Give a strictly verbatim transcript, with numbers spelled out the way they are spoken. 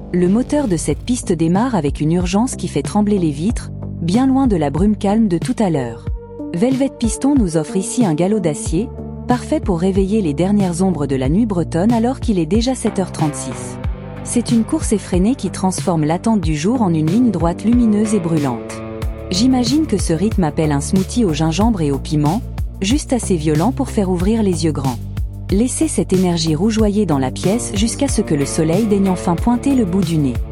Le moteur de cette piste démarre avec une urgence qui fait trembler les vitres, bien loin de la brume calme de tout à l'heure. Velvet Piston nous offre ici un galop d'acier, parfait pour réveiller les dernières ombres de la nuit bretonne alors qu'il est déjà sept heures trente-six. C'est une course effrénée qui transforme l'attente du jour en une ligne droite lumineuse et brûlante. J'imagine que ce rythme appelle un smoothie au gingembre et au piment, juste assez violent pour faire ouvrir les yeux grands. Laissez cette énergie rougeoyer dans la pièce jusqu'à ce que le soleil daigne enfin pointer le bout du nez.